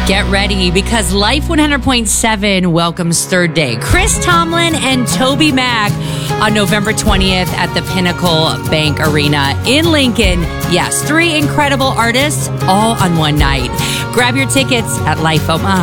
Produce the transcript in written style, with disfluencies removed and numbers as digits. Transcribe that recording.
Get ready because Life 100.7 welcomes Third Day. Chris Tomlin and Toby Mac on November 20th at the Pinnacle Bank Arena in Lincoln. Yes, 3 incredible artists all on one night. Grab your tickets at Life Omaha.